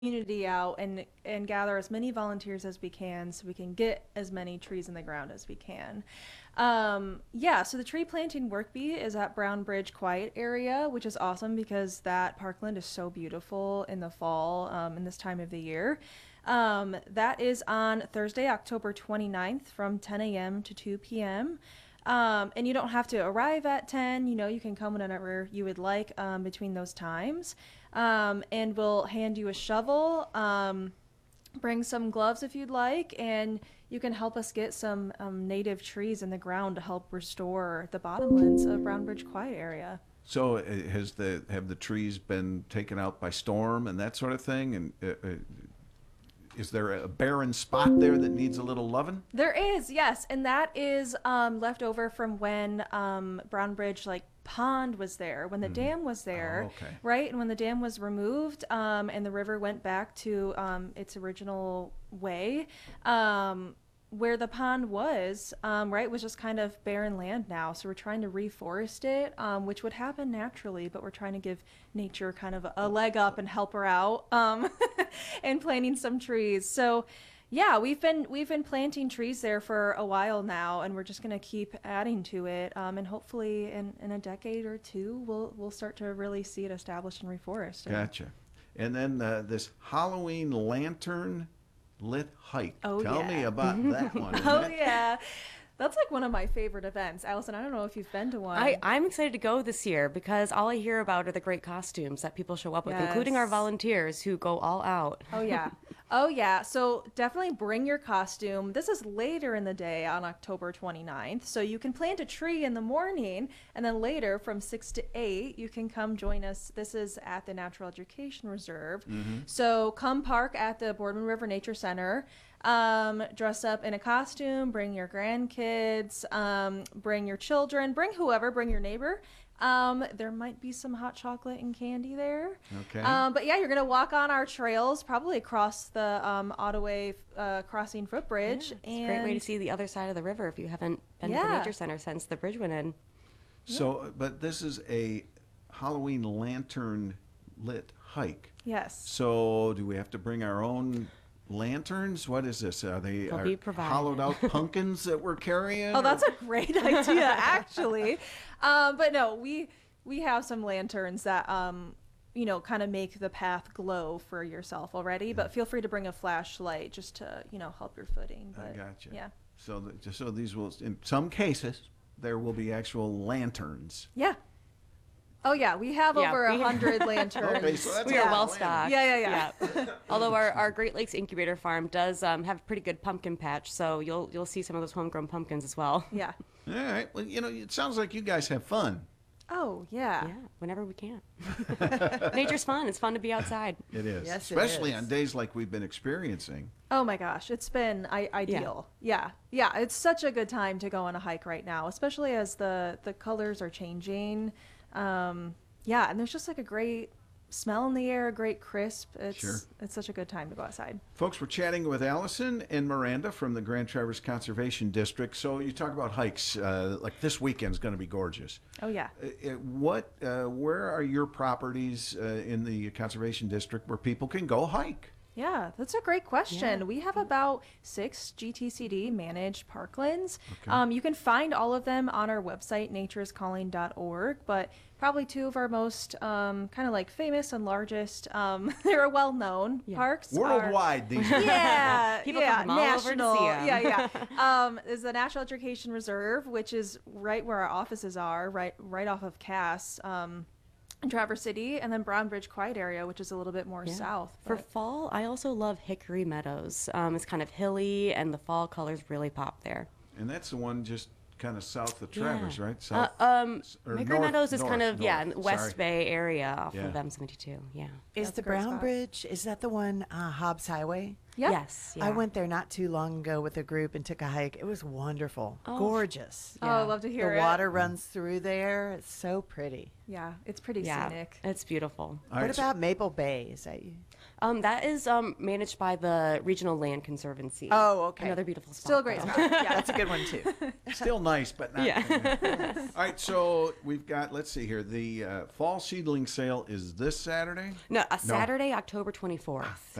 community out and gather as many volunteers as we can so we can get as many trees in the ground as we can. Yeah, so the tree planting work bee is at Brown Bridge Quiet Area, which is awesome because that parkland is so beautiful in the fall, in this time of the year. That is on Thursday, October 29th from 10 a.m. to 2 p.m. And you don't have to arrive at 10, you can come whenever you would like between those times. And we'll hand you a shovel, bring some gloves if you'd like, and you can help us get some native trees in the ground to help restore the bottomlands of Brown Bridge Quiet Area. So have the trees been taken out by storm and that sort of thing? And is there a barren spot there that needs a little loving? There is, yes, and that is left over from when Brown Bridge pond was there, when the dam was there. Oh, okay. Right? And when the dam was removed, and the river went back to its original way, where the pond was, right, was just kind of barren land now. So we're trying to reforest it, which would happen naturally, but we're trying to give nature kind of a leg up and help her out, and planting some trees. So yeah, we've been planting trees there for a while now, and we're just going to keep adding to it. And hopefully in a decade or two, we'll start to really see it established and reforested. Gotcha. And then this Halloween lantern lit hike. Oh, Tell yeah. me about that one. Oh yeah, that's one of my favorite events. Allison, I don't know if you've been to one. I'm excited to go this year because all I hear about are the great costumes that people show up with, Yes. including our volunteers who go all out. Oh yeah. Oh yeah. So definitely bring your costume. This is later in the day on October 29th. So you can plant a tree in the morning, and then later from 6 to 8 you can come join us. This is at the Natural Education Reserve. So come park at the Boardman River Nature Center. Dress up in a costume, bring your grandkids, bring your children, bring whoever, bring your neighbor. There might be some hot chocolate and candy there. Okay. But yeah, you're going to walk on our trails, probably across the Ottaway Crossing footbridge. It's a great way to see the other side of the river if you haven't been to the Yeah. Nature Center since the bridge went in. So, but this is a Halloween lantern lit hike. Yes. So, do we have to bring our own lanterns? What is this? Are they They'll be provided. hollowed out pumpkins that we're carrying? Oh, that's a great idea, actually. But no, we have some lanterns that kind of make the path glow for yourself already. But feel free to bring a flashlight just to help your footing. But, I gotcha. Yeah. So these will, in some cases, there will be actual lanterns. Yeah. Oh yeah, we have Yeah, over we- 100 lanterns. Okay, so that's We a are lot well of stocked. Yeah. Although our Great Lakes Incubator Farm does have a pretty good pumpkin patch, so you'll see some of those homegrown pumpkins as well. Yeah. All right. Well, it sounds like you guys have fun. Oh yeah. Yeah, whenever we can. Nature's fun. It's fun to be outside. It is. Yes, it Especially is. on days like we've been experiencing. Oh my gosh, it's been ideal. Yeah. It's such a good time to go on a hike right now, especially as the colors are changing. And there's just a great smell in the air, a great crisp. Sure. It's such a good time to go outside. Folks, we're chatting with Allison and Miranda from the Grand Traverse Conservation District. So you talk about hikes, like this weekend's going to be gorgeous. Oh yeah. Where are your properties in the Conservation District where people can go hike? Yeah, that's a great question. Yeah. We have about 6 GTCD managed parklands. Okay. You can find all of them on our website, naturescalling.org, but probably 2 of our most kind of famous and largest, they're well-known parks. Worldwide, these are. Yeah, People come from all over to see national. 'em. Yeah. Is the National Education Reserve, which is right where our offices are, right off of Cass. In Traverse City, and then Brown Bridge Quiet Area, which is a little bit more south. For but- fall, I also love Hickory Meadows. It's kind of hilly, and the fall colors really pop there. And that's the one just kind of south of Traverse, Yeah. right? South, or Hickory Meadows is kind of, north. in the West Sorry. Bay area off Yeah. of M72. Yeah. Is That's the a great Brown spot. Bridge, is that the one, Hobbs Highway? Yeah. Yes. Yeah. I went there not too long ago with a group and took a hike. It was wonderful. Gorgeous. Oh, I love to hear The it. water runs through there. It's so pretty. Yeah, it's pretty Yeah. scenic. It's beautiful. All right, What so- about Maple Bay? Is that you? That is managed by the Regional Land Conservancy. Oh, okay. Another beautiful spot. Still a great though. spot. Yeah, that's a good one too. Still nice, but not. Yeah. All right, so we've got, let's see here, the fall seedling sale is this Saturday? No, Saturday, October 24th.